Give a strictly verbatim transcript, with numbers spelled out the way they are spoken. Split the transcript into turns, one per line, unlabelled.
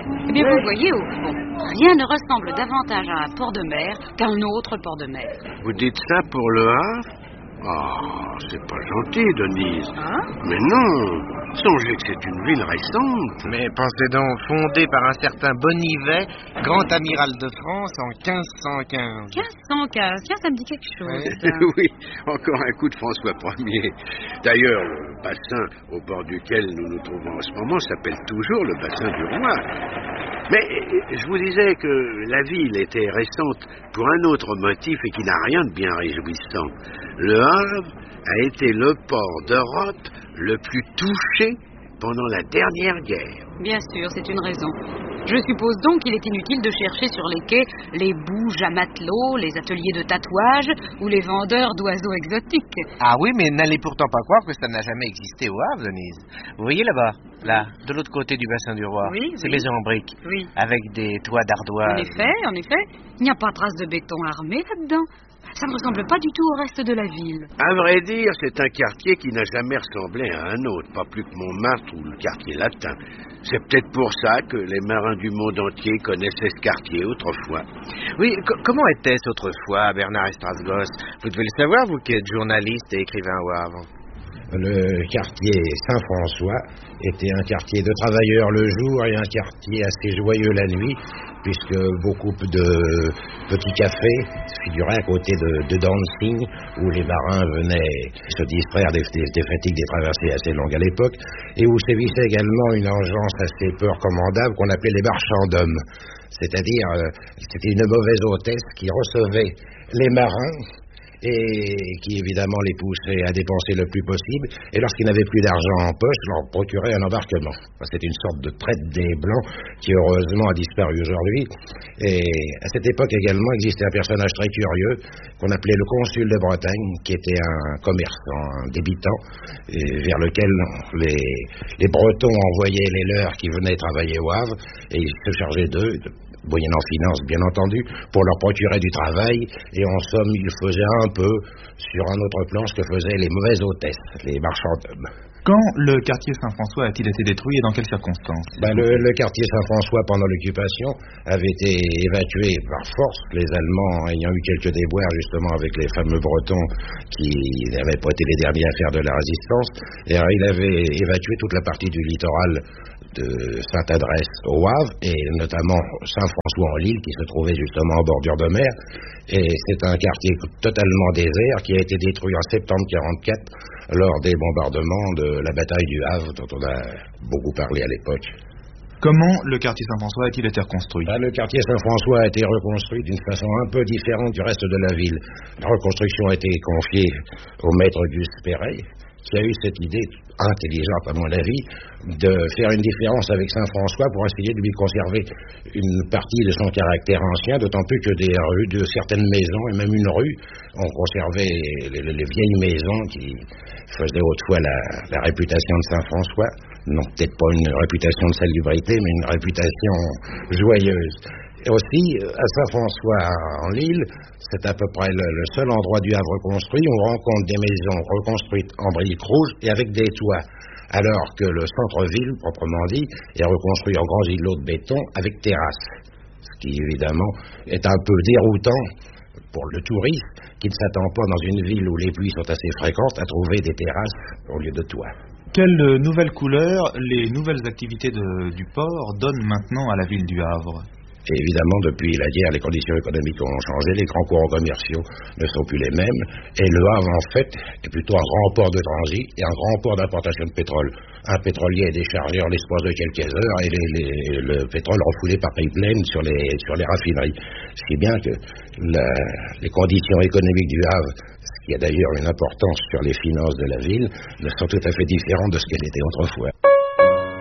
Eh bien, vous voyez, au fond, rien ne ressemble davantage à un port de mer qu'un autre port de mer.
Vous dites ça pour le Havre? Ah, c'est pas gentil, Denise.
Hein?
Mais non, songez que c'est une ville récente.
Mais pensez donc, fondée par un certain Bonnivet, grand amiral de France en quinze cent quinze.
quinze cent quinze, tiens, ça me dit quelque chose.
Ouais.
ça.
Oui, encore un coup de François Ier. D'ailleurs, le bassin au bord duquel nous nous trouvons en ce moment s'appelle toujours le bassin du Roi. Mais je vous disais que la ville était récente pour un autre motif et qui n'a rien de bien réjouissant. Le Havre a été le port d'Europe le plus touché pendant la dernière guerre.
Bien sûr, c'est une raison. Je suppose donc qu'il est inutile de chercher sur les quais les bouges à matelots, les ateliers de tatouage ou les vendeurs d'oiseaux exotiques.
Ah oui, mais n'allez pourtant pas croire que ça n'a jamais existé au Havre, Denise. Vous voyez là-bas, là, de l'autre côté du bassin du Roi,
Oui,
ces
oui.
maisons en briques,
Oui.
avec des toits d'ardoise.
En effet, en effet, il n'y a pas trace de béton armé là-dedans. Ça ne ressemble pas du tout au reste de la ville.
À vrai dire, c'est un quartier qui n'a jamais ressemblé à un autre, pas plus que Montmartre ou le quartier latin. C'est peut-être pour ça que les marins du monde entier connaissaient ce quartier autrefois.
Oui, co- comment était-ce autrefois, Bernard Estrasgos? Vous devez le savoir, vous qui êtes journaliste et écrivain au Havre.
Le quartier Saint-François était un quartier de travailleurs le jour et un quartier assez joyeux la nuit, puisque beaucoup de petits cafés figuraient à côté de, de dancing, où les marins venaient se distraire des, des, des fatigues des traversées assez longues à l'époque, et où sévissait également une engeance assez peu recommandable qu'on appelait les marchands d'hommes. C'est-à-dire, euh, c'était une mauvaise hôtesse qui recevait les marins, et qui évidemment les poussait à dépenser le plus possible, et lorsqu'ils n'avaient plus d'argent en poche, leur procurait un embarquement. C'était une sorte de traite des Blancs qui heureusement a disparu aujourd'hui. Et à cette époque également existait un personnage très curieux qu'on appelait le consul de Bretagne, qui était un commerçant, un débitant, et vers lequel les, les Bretons envoyaient les leurs qui venaient travailler au Havre, et ils se chargeaient d'eux, moyennant finance bien entendu, pour leur procurer du travail, et en somme, ils faisaient un peu sur un autre plan ce que faisaient les mauvaises hôtesses, les marchands d'hommes.
Quand le quartier Saint-François a-t-il été détruit et dans quelles circonstances?
Ben, le, le quartier Saint-François, pendant l'occupation, avait été évacué par force, les Allemands ayant eu quelques déboires justement avec les fameux Bretons qui n'avaient pas été les derniers à faire de la résistance, et alors, il avait évacué toute la partie du littoral de Sainte-Adresse au Havre, et notamment Saint-François-en-l'Île, qui se trouvait justement en bordure de mer, et c'est un quartier totalement désert qui a été détruit en septembre quarante-quatre lors des bombardements de la bataille du Havre, dont on a beaucoup parlé à l'époque.
Comment le quartier Saint-François a-t-il été reconstruit?
Ben, le quartier Saint-François a été reconstruit d'une façon un peu différente du reste de la ville. La reconstruction a été confiée au maître Auguste Perret, qui a eu cette idée intelligente, à mon avis, de faire une différence avec Saint-François pour essayer de lui conserver une partie de son caractère ancien, d'autant plus que des rues, de certaines maisons, et même une rue, ont conservé les, les, les vieilles maisons qui faisaient autrefois la, la réputation de Saint-François. Non, peut-être pas une réputation de salubrité, mais une réputation joyeuse. Et aussi, à Saint-François-en-l'Île, c'est à peu près le, le seul endroit du Havre construit où on rencontre des maisons reconstruites en briques rouges et avec des toits, alors que le centre-ville, proprement dit, est reconstruit en grands îlots de béton avec terrasses, ce qui évidemment est un peu déroutant pour le touriste qui ne s'attend pas dans une ville où les pluies sont assez fréquentes à trouver des terrasses au lieu de toits.
Quelle nouvelle couleur les nouvelles activités de, du port donnent maintenant à la ville du Havre?
Et évidemment, depuis la guerre, les conditions économiques ont changé, les grands courants commerciaux ne sont plus les mêmes, et le Havre, en fait, est plutôt un grand port de transit et un grand port d'importation de pétrole. Un pétrolier est déchargé en l'espace de quelques heures, et les, les, le pétrole refoulé par pipeline sur les, sur les raffineries. Ce qui est bien que la, les conditions économiques du Havre, ce qui a d'ailleurs une importance sur les finances de la ville, ne sont tout à fait différentes de ce qu'elles étaient autrefois.